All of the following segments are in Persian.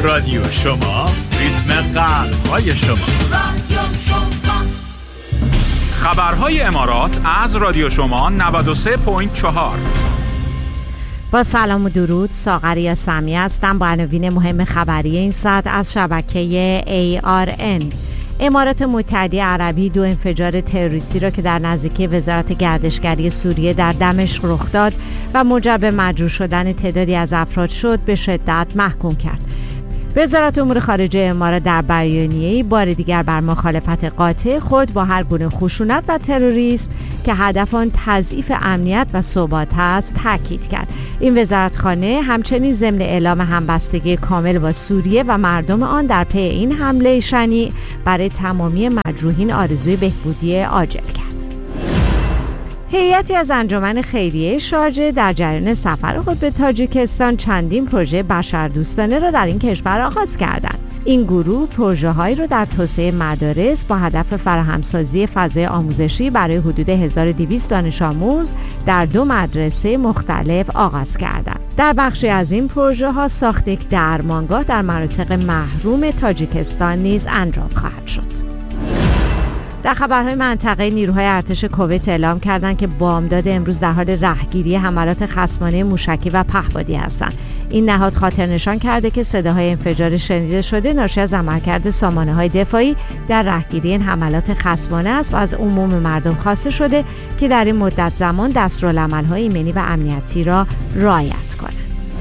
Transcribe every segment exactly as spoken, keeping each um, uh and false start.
رادیو شما، ریتم قلب‌های شما. رادیو شما. خبرهای امارات از رادیو شما نود و سه ممیز چهار. با سلام و درود، ساغری سمی هستم با عناوین مهم خبری این ساعت از شبکه ای آر ان. امارات متحده عربی دو انفجار تروریستی را که در نزدیکی وزارت گردشگری سوریه در دمشق رخ داد و موجب مجروح شدن تعدادی از افراد شد به شدت محکوم کرد. وزارت امور خارجه امارات در بیانیه‌ای بار دیگر بر مخالفت قاطع خود با هر گونه خشونت و تروریسم که هدف آن تضعیف امنیت و ثبات است تاکید کرد. این وزارتخانه همچنین ضمن اعلام همبستگی کامل با سوریه و مردم آن در پی این حمله شنیع برای تمامی مجروحین آرزوی بهبودی عاجل کرد. هیئتی از انجمن خیریه شارجه در جریان سفر خود به تاجیکستان چندین پروژه بشردوستانه را در این کشور آغاز کردند. این گروه پروژه‌هایی را در توسعه مدارس با هدف فراهمسازی فضای آموزشی برای حدود هزار و دویست دانش آموز در دو مدرسه مختلف آغاز کردند. در بخشی از این پروژه‌ها ساخت یک درمانگاه در مناطق محروم تاجیکستان نیز انجام خواهد شد. در خبرهای منطقه نیروهای ارتش کویت اعلام کردند که بامداد امروز در حال رهگیری حملات خصمانه موشکی و پهپادی هستند. این نهاد خاطر نشان کرده که صداهای انفجار شنیده شده ناشی از عملکرد سامانه‌های دفاعی در رهگیری این حملات خصمانه است و از عموم مردم خواسته شده که در این مدت زمان دستورالعمل‌های ایمنی و امنیتی را رعایت کنند.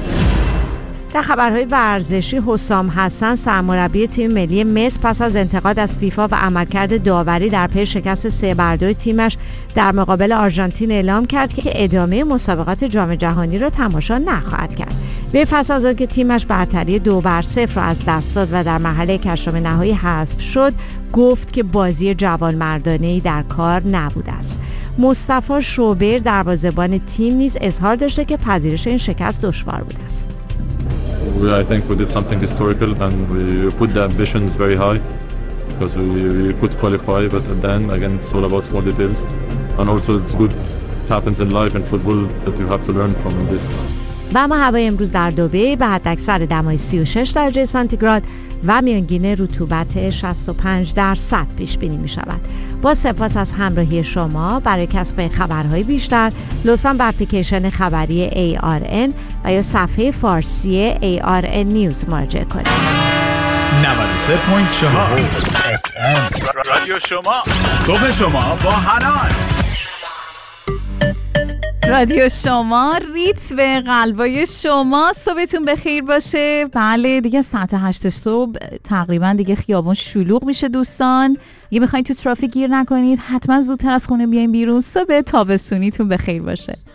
در خبرهای ورزشی حسام حسن سرمربی تیم ملی مصر پس از انتقاد از فیفا و عملکرد داوری در پی شکست سه بر دو تیمش در مقابل آرژانتین اعلام کرد که ادامه مسابقات جام جهانی را تماشا نخواهد کرد. وی پس از آنکه تیمش برتری دو بر صفر را از دست داد و در مرحله هشتم نهایی حذف شد گفت که بازی جوانمردانه‌ای در کار نبوده است. مصطفی شوبر دروازه‌بان تیم نیز اظهار داشته که پذیرش این شکست دشوار بوده است. I think we did something historical and we put the ambitions very high because we, we could qualify, but then again it's all about small details and also it's good it happens in life and football that you have to learn from this. و اما هوای امروز در دبی به حداکثر دمای سی و شش درجه سانتیگراد و میانگین رطوبت شصت و پنج درصد پیش بینی می شود. با سپاس از همراهی شما. برای کسب خبرهای بیشتر لطفاً به اپلیکیشن خبری ای آر ان و یا صفحه فارسی ای آر ان نیوز مراجعه کنید. نود و سه ممیز چهار رادیو شما، صبح شما با حنان. رادیو شما، ریتم قلبای شما. صبحتون بخیر باشه. بله دیگه ساعت هشت صبح تقریبا دیگه خیابون شلوغ میشه دوستان. اگه میخواین تو ترافیک گیر نکنید حتما زودتر از خونه بیاین بیرون. صبح تابستونیتون بخیر باشه.